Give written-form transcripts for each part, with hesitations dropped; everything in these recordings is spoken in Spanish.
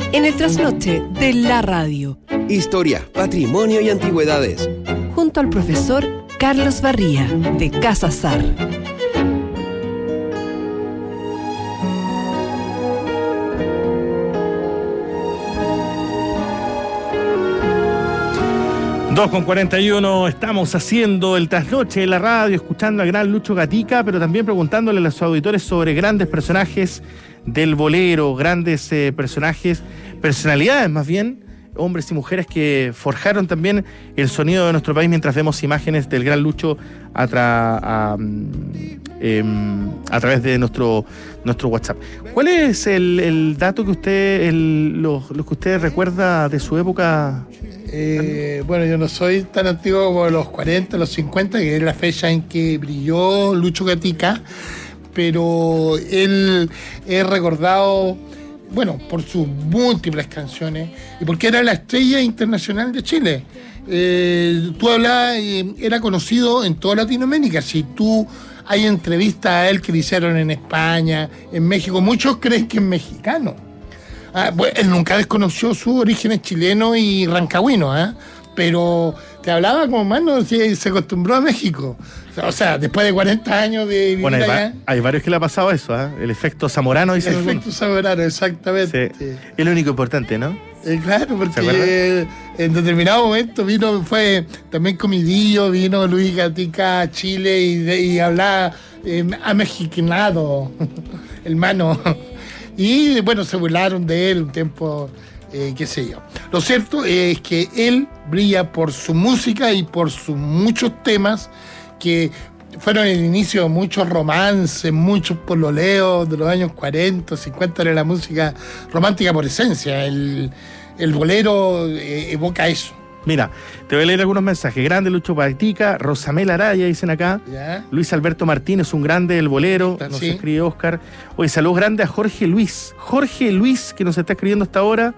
En el trasnoche de la radio. Historia, patrimonio y antigüedades. Junto al profesor Carlos Barría, de Casa Sar. Con 41, estamos haciendo el trasnoche de la radio, escuchando al gran Lucho Gatica, pero también preguntándole a los auditores sobre grandes personajes del bolero, grandes personalidades más bien, hombres y mujeres que forjaron también el sonido de nuestro país, mientras vemos imágenes del gran Lucho a través de nuestro WhatsApp. ¿Cuál es el dato que usted, lo que usted recuerda de su época? Bueno, yo no soy tan antiguo como los 40, los 50, que es la fecha en que brilló Lucho Gatica, pero él es recordado, bueno, por sus múltiples canciones y porque era la estrella internacional de Chile. Tú hablabas, era conocido en toda Latinoamérica. Si tú hay entrevistas a él que le hicieron en España, en México, muchos creen que es mexicano. Bueno, él nunca desconoció sus orígenes chilenos y rancagüinos, pero te hablaba como mano, se acostumbró a México. O sea, después de 40 años de vivir allá. Hay varios que le ha pasado eso, el efecto zamorano. El efecto zamorano, exactamente. Sí. Es lo único importante, ¿no? Claro, porque en determinado momento fue también comidillo, vino Luis Gatica a Chile y hablaba amexicanado, hermano. Y bueno, se burlaron de él un tiempo, qué sé yo. Lo cierto es que él brilla por su música y por sus muchos temas que fueron el inicio de muchos romances, muchos pololeos de los años 40, 50, era la música romántica por esencia. El bolero evoca eso. Mira, te voy a leer algunos mensajes. Grande Lucho Gatica, Rosamel Araya, dicen acá. ¿Ya? Luis Alberto Martínez, un grande del bolero. Nos escribe Oscar. Oye, saludos grandes a Jorge Luis. Jorge Luis, que nos está escribiendo hasta ahora.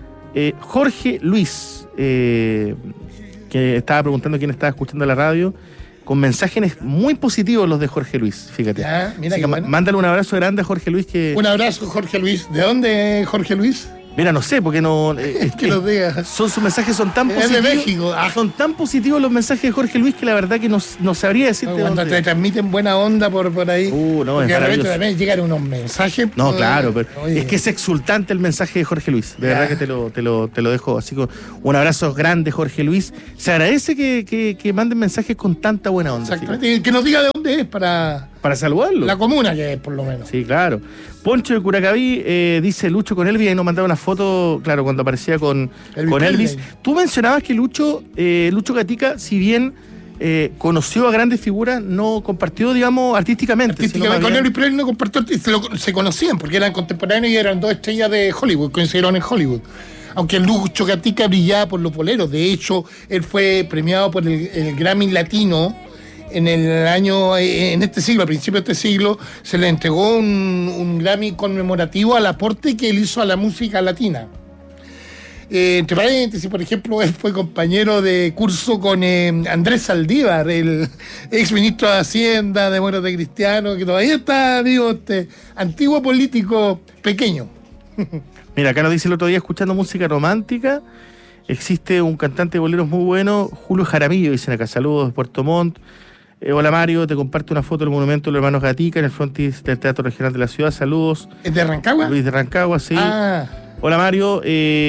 Jorge Luis, que estaba preguntando quién estaba escuchando la radio. Con mensajes muy positivos los de Jorge Luis, fíjate. Ya, mira que bueno. Mándale un abrazo grande a Jorge Luis. Un abrazo, Jorge Luis. ¿De dónde, Jorge Luis? Mira, no sé, porque no... que los diga. Sus mensajes son tan positivos. Es de México. Son tan positivos los mensajes de Jorge Luis que la verdad que no sabría decirte cuando dónde. Te transmiten buena onda por ahí. No, porque de repente también llegan unos mensajes. No, claro, pero es que es exultante el mensaje de Jorge Luis. De verdad que te lo dejo así con un abrazo grande, Jorge Luis. Se agradece que manden mensajes con tanta buena onda. Exactamente. Y que nos diga de dónde es para saludarlo. La comuna que es, por lo menos. Sí, claro. Poncho de Curacaví dice Lucho con Elvis, y nos mandaba una foto, claro, cuando aparecía con Elvis. Tú mencionabas que Lucho Gatica, si bien conoció a grandes figuras, no compartió, digamos, artísticamente con Elvis Presley no compartió, se conocían porque eran contemporáneos y eran dos estrellas de Hollywood, coincidieron en Hollywood. Aunque Lucho Gatica brillaba por los boleros. De hecho, él fue premiado por el Grammy Latino. En este siglo, a principios de este siglo, se le entregó un Grammy conmemorativo al aporte que él hizo a la música latina. Entre paréntesis, por ejemplo, él fue compañero de curso con Andrés Saldívar, el ex ministro de Hacienda, demócrata cristiano, que todavía está vivo, antiguo político pequeño. Mira, acá nos dice el otro día, escuchando música romántica, existe un cantante de boleros muy bueno, Julio Jaramillo, dicen acá. Saludos de Puerto Montt. Hola Mario, te comparto una foto del monumento de los hermanos Gatica en el frontis del Teatro Regional de la Ciudad. Saludos. ¿Es de Rancagua? Luis de Rancagua, sí. Hola Mario,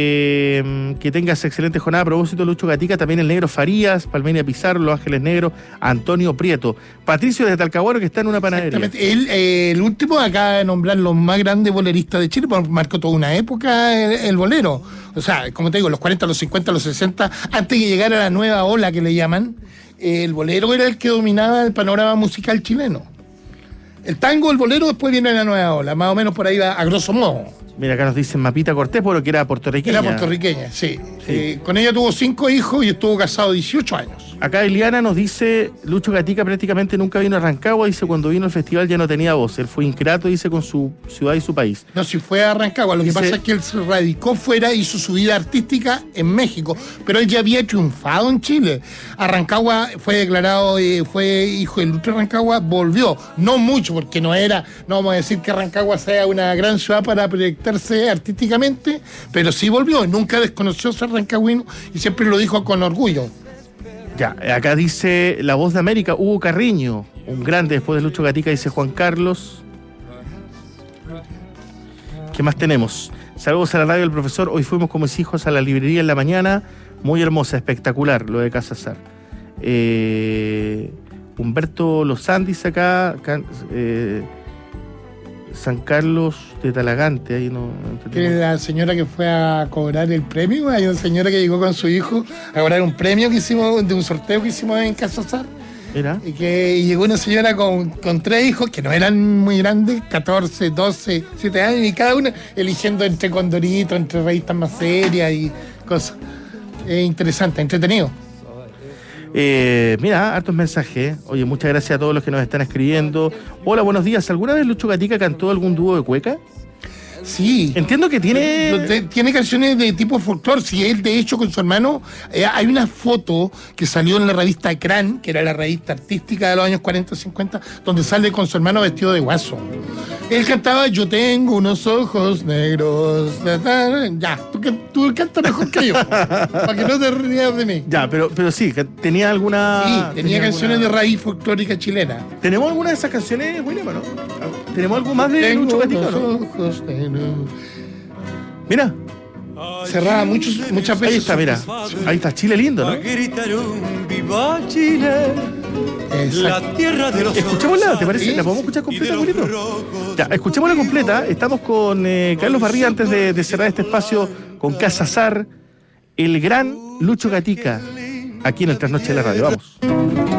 que tengas excelente jornada. A propósito, Lucho Gatica, también el Negro Farías, Palmenia Pizarro, Los Ángeles Negros, Antonio Prieto, Patricio de Talcahuano, que está en una panadería. Exactamente. El último acaba de nombrar los más grandes boleristas de Chile, marcó toda una época el bolero. O sea, como te digo, los 40, los 50, los 60, antes de llegar a la nueva ola que le llaman, el bolero era el que dominaba el panorama musical chileno. El tango, el bolero, después viene la nueva ola, más o menos por ahí va, a grosso modo. Mira, acá nos dicen Mapita Cortés, porque era puertorriqueña. Era puertorriqueña, sí. Con ella tuvo 5 hijos y estuvo casado 18 años. Acá Eliana nos dice, Lucho Gatica prácticamente nunca vino a Rancagua, dice cuando vino al festival ya no tenía voz, él fue ingrato, dice, con su ciudad y su país. No, si fue a Rancagua, lo que pasa es que él se radicó fuera, hizo su vida artística en México, pero él ya había triunfado en Chile. A Rancagua fue declarado, fue hijo de Lucho Rancagua, volvió, no mucho, porque no vamos a decir que Rancagua sea una gran ciudad para proyectarse artísticamente, pero sí volvió, nunca desconoció ser rancagüino y siempre lo dijo con orgullo. Ya, acá dice La Voz de América, Hugo Carriño, un grande después de Lucho Gatica, dice Juan Carlos. ¿Qué más tenemos? Saludos a la radio del profesor, hoy fuimos con mis hijos a la librería en la mañana, muy hermosa, espectacular, lo de Casa Sar. Humberto Lozán dice acá, San Carlos de Talagante, ahí no ¿Quién es la señora que fue a cobrar el premio? Hay una señora que llegó con su hijo a cobrar un premio que hicimos, de un sorteo que hicimos en Casa Sar. ¿Era? Y llegó una señora con 3 hijos que no eran muy grandes, 14, 12, 7 años, y cada uno eligiendo entre Condorito, entre revistas más serias y cosas. Es interesante, entretenido. Mira, hartos mensajes. Oye, muchas gracias a todos los que nos están escribiendo. Hola, buenos días. ¿Alguna vez Lucho Gatica cantó algún dúo de cueca? Sí. Entiendo que tiene canciones de tipo folclore. Sí, él, de hecho, con su hermano, hay una foto que salió en la revista Cran, que era la revista artística de los años 40-50, donde sale con su hermano vestido de guaso. Él cantaba Yo tengo unos ojos negros. Ya, tú cantas mejor que yo, para que no te rías de mí. Ya, pero sí, tenía alguna... Sí, tenía canciones de raíz folclórica chilena. ¿Tenemos alguna de esas canciones, William, o no? ¿Tenemos algo más de Lucho Gatica, no? Ojos negros. Mira. Cerrada muchas veces. Ahí está, mira. Ahí está, Chile lindo, ¿no? Viva Chile, la tierra de los... Escuchémosla, ¿te parece? ¿La podemos escuchar completa, Wilito? Ya, escuchémosla completa. Estamos con Carlos Barría antes de cerrar este espacio con Casa Sar, el gran Lucho Gatica, aquí en el Trasnoche de la Radio. Vamos.